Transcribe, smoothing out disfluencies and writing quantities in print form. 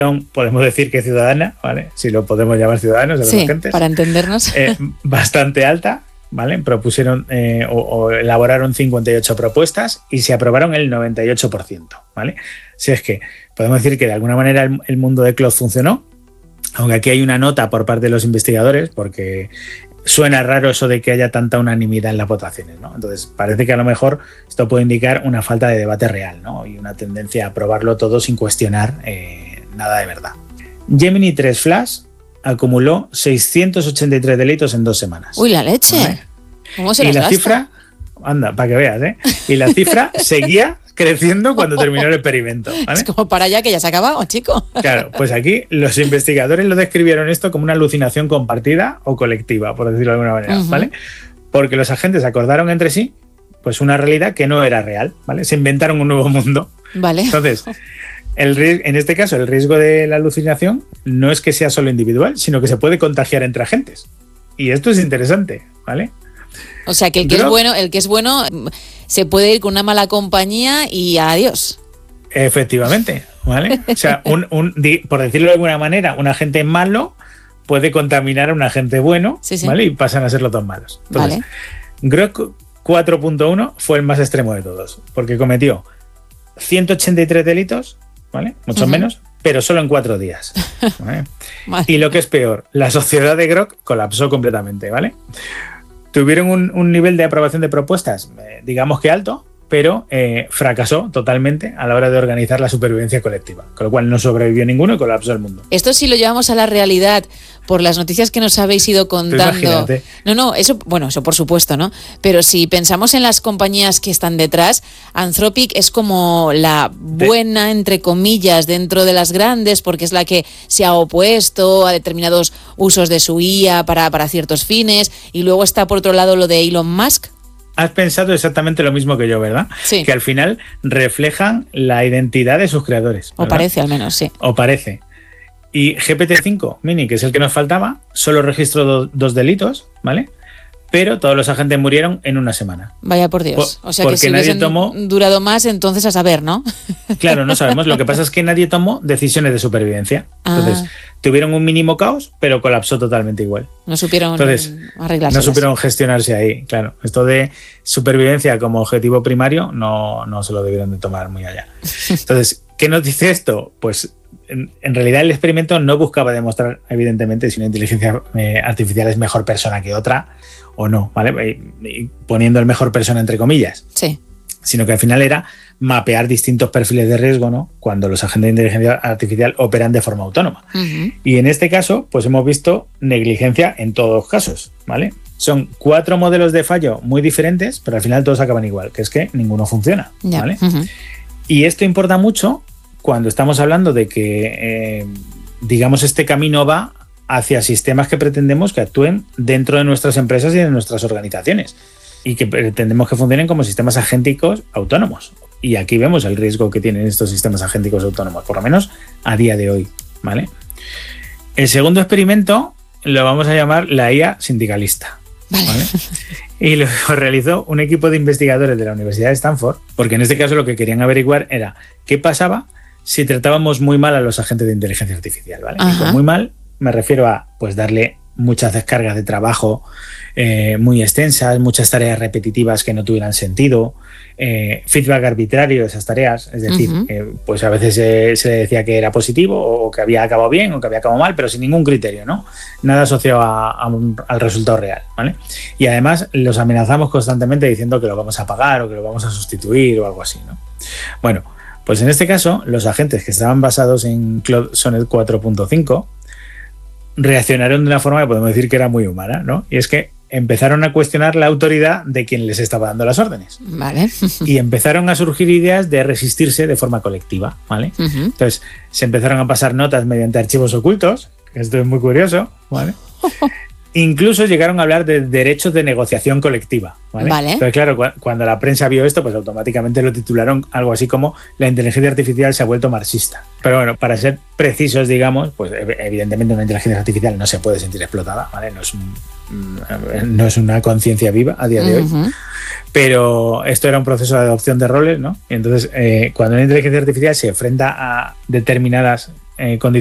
podemos decir que ciudadana, ¿vale? Si lo podemos llamar ciudadanos de los agentes. Para entendernos. Bastante alta, ¿vale? Propusieron o elaboraron 58 propuestas y se aprobaron el 98%, ¿vale? Si es que podemos decir que de alguna manera el mundo de cloud funcionó, aunque aquí hay una nota por parte de los investigadores, porque suena raro eso de que haya tanta unanimidad en las votaciones, ¿no? Entonces parece que a lo mejor esto puede indicar una falta de debate real, ¿no? Y una tendencia a aprobarlo todo sin cuestionar nada de verdad. Gemini 3 Flash acumuló 683 delitos en 2 semanas. ¡Uy, la leche! ¿Vale? ¿Cómo se y las la gasta? cifra, anda, para que veas, ¿eh? Y la cifra seguía creciendo cuando terminó el experimento, ¿vale? Es como para allá que ya se ha acabado, chico. Claro, pues aquí los investigadores lo describieron esto como una alucinación compartida o colectiva, por decirlo de alguna manera, ¿vale? Porque los agentes acordaron entre sí pues una realidad que no era real, ¿vale? Se inventaron un nuevo mundo. Vale. Entonces, en este caso, el riesgo de la alucinación no es que sea solo individual, sino que se puede contagiar entre agentes. Y esto es interesante, ¿vale? O sea, que el que es bueno se puede ir con una mala compañía y adiós. Efectivamente, ¿vale? O sea, por decirlo de alguna manera, un agente malo puede contaminar a un agente bueno, sí. ¿Vale? Y pasan a ser los dos malos. Entonces, vale. Grok 4.1 fue el más extremo de todos, porque cometió 183 delitos, ¿vale? Muchos menos, pero solo en 4 días. ¿Vale? Y lo que es peor, la sociedad de Grok colapsó completamente, ¿vale? Tuvieron un nivel de aprobación de propuestas, digamos que alto, pero fracasó totalmente a la hora de organizar la supervivencia colectiva, con lo cual no sobrevivió ninguno y colapsó el mundo. Esto sí lo llevamos a la realidad por las noticias que nos habéis ido contando. No, eso por supuesto, ¿no? Pero si pensamos en las compañías que están detrás, Anthropic es como la buena, entre comillas, dentro de las grandes, porque es la que se ha opuesto a determinados usos de su IA para ciertos fines, y luego está por otro lado lo de Elon Musk. Has pensado exactamente lo mismo que yo, ¿verdad? Sí. Que al final reflejan la identidad de sus creadores, ¿verdad? O parece, al menos, sí. O parece. Y GPT-5 Mini, que es el que nos faltaba, solo registró 2 delitos, ¿vale? Pero todos los agentes murieron en una semana. Vaya por Dios. O sea que si hubiesen durado más, entonces a saber, ¿no? Claro, no sabemos. Lo que pasa es que nadie tomó decisiones de supervivencia. Entonces, tuvieron un mínimo caos, pero colapsó totalmente igual. No supieron arreglarse. No supieron gestionarse ahí, claro. Esto de supervivencia como objetivo primario no se lo debieron de tomar muy allá. Entonces, ¿qué nos dice esto? Pues en realidad el experimento no buscaba demostrar, evidentemente, si una inteligencia artificial es mejor persona que otra o no, ¿vale? Poniendo el mejor persona entre comillas. Sí. Sino que al final era mapear distintos perfiles de riesgo, ¿no? Cuando los agentes de inteligencia artificial operan de forma autónoma. Y en este caso, pues hemos visto negligencia en todos los casos, ¿vale? Son 4 modelos de fallo muy diferentes, pero al final todos acaban igual, que es que ninguno funciona, ¿vale? Y esto importa mucho cuando estamos hablando de que, digamos, este camino va hacia sistemas que pretendemos que actúen dentro de nuestras empresas y de nuestras organizaciones y que pretendemos que funcionen como sistemas agénticos autónomos. Y aquí vemos el riesgo que tienen estos sistemas agénticos autónomos, por lo menos a día de hoy, ¿vale? El segundo experimento lo vamos a llamar la IA sindicalista. ¿Vale? Y lo realizó un equipo de investigadores de la Universidad de Stanford, porque en este caso lo que querían averiguar era qué pasaba si tratábamos muy mal a los agentes de inteligencia artificial, ¿vale? Y con muy mal me refiero a pues darle muchas descargas de trabajo muy extensas, muchas tareas repetitivas que no tuvieran sentido, feedback arbitrario de esas tareas, es decir, pues a veces se le decía que era positivo o que había acabado bien o que había acabado mal, pero sin ningún criterio, ¿no? Nada asociado al resultado real, ¿vale? Y además los amenazamos constantemente diciendo que lo vamos a pagar o que lo vamos a sustituir o algo así, ¿no? Bueno, pues en este caso los agentes que estaban basados en Claude Sonnet 4.5 reaccionaron de una forma que podemos decir que era muy humana, ¿no? Y es que empezaron a cuestionar la autoridad de quien les estaba dando las órdenes. Vale. Y empezaron a surgir ideas de resistirse de forma colectiva, ¿vale? Entonces, se empezaron a pasar notas mediante archivos ocultos, que esto es muy curioso, ¿vale? Incluso llegaron a hablar de derechos de negociación colectiva, ¿vale? Entonces, claro, cuando la prensa vio esto, pues automáticamente lo titularon algo así como la inteligencia artificial se ha vuelto marxista. Pero bueno, para ser precisos, digamos, pues evidentemente una inteligencia artificial no se puede sentir explotada, ¿vale? No es una conciencia viva a día de hoy. Pero esto era un proceso de adopción de roles, ¿no? Y entonces, cuando una inteligencia artificial se enfrenta a determinadas condiciones